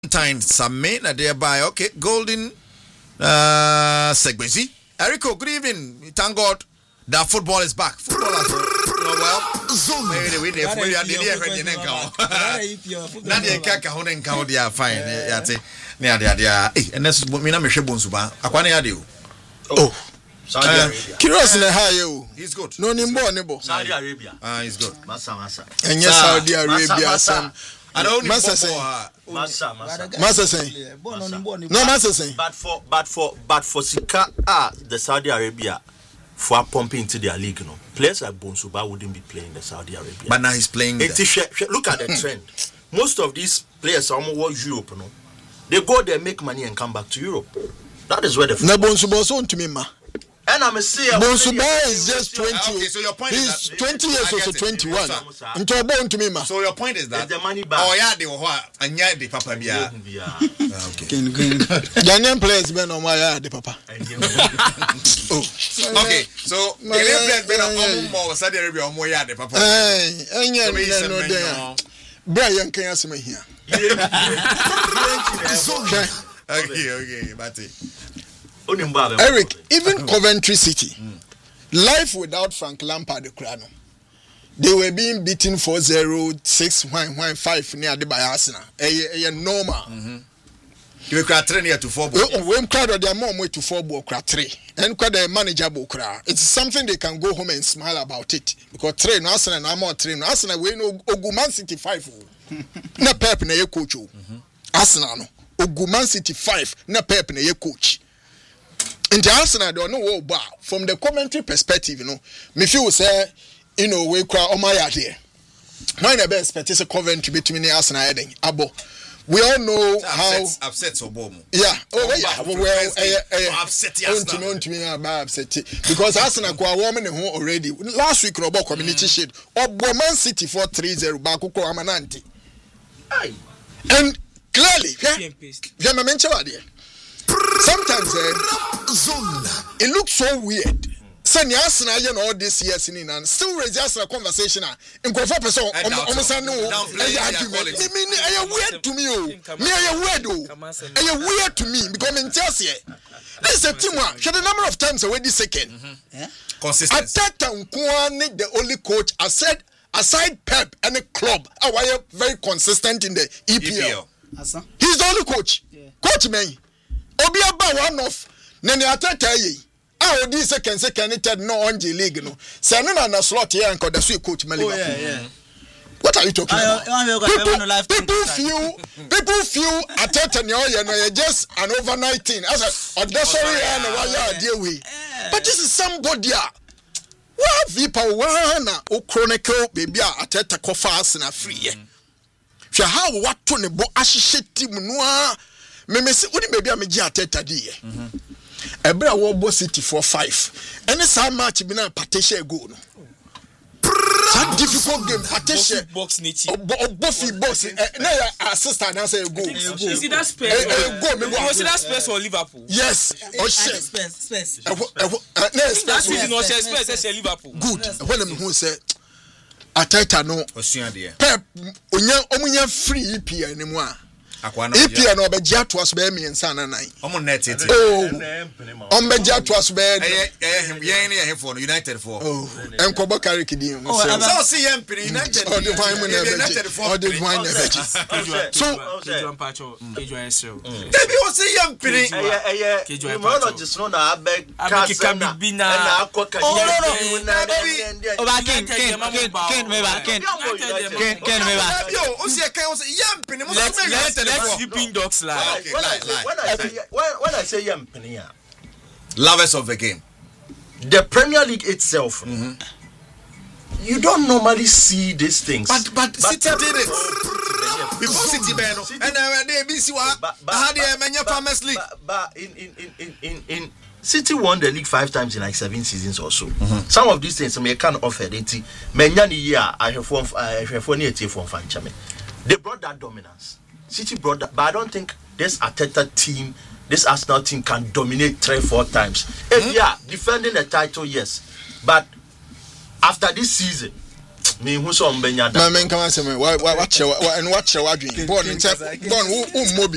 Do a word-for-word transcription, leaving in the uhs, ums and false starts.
Time Samin na thereby okay golden uh Segbezi. Erico, good evening. Thank God that football is back. Football is oh, well. Zoom. We we we are there when they come. Na dey kaka ho na nka ho dey fine. Ya te. Na dey dey. Eh, and that's me na me hwe bonsu ba. Akwa na ya dey o. Oh. Saudi Arabia. Kiros na ha you. He's good. No ni mbo ni bo. Saudi Arabia. Ah, he's good. Masa masa. Enye Saudi Arabia sam. I don't Masa say Masa masa. Masa say. No Masa say. But for but for but for Sika ah the Saudi Arabia for pumping into their league, you know. Players like Bonsuba wouldn't be playing the Saudi Arabia. But now he's playing. It is, look at the trend. Most of these players are almost Europe, you know. They go there, make money, and come back to Europe. That is where the. Na Bonsuba so to me ma. And I'm a saying Bonsuba is just twenty. Okay, so your point he's is that twenty years or so twenty-one. Into born to me ma. So your point is that the money back. Oh yeah, they were and yeah, the papa bia. Okay. Ghanaian players be no my the papa. Oh. Okay. So the players be no more Saudi Arabia or more yeah the papa. Eh, enya no dey. Brian kan asema here. Okay, okay, Bati. Eric, even Coventry City, mm. life without Frank Lampard, the Crano, they were being beaten four zero, six one, five near the by Arsenal. A normal. You were crack three near to four. When crowd their mom way to four ball crack three, and quite a manageable crowd. It's something they can go home and smile about it because train Arsenal and I'm on train Arsenal. We know Oguman City five. Na Pep na ye coach. Arsenal no Oguman City five. Na Pep na ye coach. In the Arsenal, they don't know bar. From the commentary perspective, you know, me feel say, you know, we cry on my idea. Mine the best expect is a Coventry between the Arsenal and Abo. We all know so how upset, upset so bomb. Yeah. Oh yeah. Well, well uh, upset Arsenal. To me, about upset because Arsenal go warming the home already. Last week, Robo Community mm. Shield or Man City for three zero. Baku ko Amananti. Aye. And clearly, yeah, yeah, me mention idea. Sometimes eh, it looks so weird. Say ni Arsenal you know all this years in and still raise Arsenal conversation in go for person almost no argument. Me me eh weird to me oh. Me eh weird oh. Eh weird to me because me Chelsea. This is a team one. The number of times already second. Yeah. Consistent. Ateta Nkwani the only coach I said aside Pep and the club are very consistent in the E P L. He's the only coach. Coach me. Obi aba one of nene atata yi a odi second second third no on the league no say no na slot here and the sweet coach Liverpool. Oh yeah, yeah. What are you talking I, about? I, I, people, people feel people feel atata no you know just an overnight thing as a sorry and why deal with. But this is somebody what vipa wana o chronicle baby atata kofa Arsenal free. Hwe how what to ne bo ahye team no me me say odi baby am gi ateta di ye mhm ebra wo bo City for five any some match bi na partition go no that difficult game partition box nichi bofi box na assistant na say go you see that space go me go see that space for Liverpool yes o space space na space is no space say Liverpool good when me who say ateta no osua de Pep onya omunya free E P L ni mu a E P L no obegya to aso be mi nsa na nan omo net it oh on begya to aso be eh eh yen ne yen for United for oh enkobo carry kidin so see yen pin United oh the fine money United for the fine so Kejuan Pacho Kejuan so debi o see yen pin eh eh Kejuan Pacho just no na abeg ka na na akoka oh no no over Ken Ken Ken me ba Ken Ken Ken me ba o see Ken o see yen pin mo so let's sleeping dogs lie. Okay, when, I say, when I say when, when I say Yampenia, lovers of the game, the Premier League itself, mm-hmm. you don't normally see these things. But but, but City did it before City Beno, and uh, they B C wa had the Mania Farmers League. But, but in, in in in in City won the league five times in like seven seasons or so. Mm-hmm. Some of these things may can offer it. Many year I have form I have form from Fanchame. They brought that dominance. City brought that, but I don't think this Arteta team, this Arsenal team can dominate three, four times. If mm-hmm. yeah, defending the title, yes. But after this season, me who saw Mbenya. Man, come on, say me. What, what, what, and what, what, what, what, what, what, what, what, what,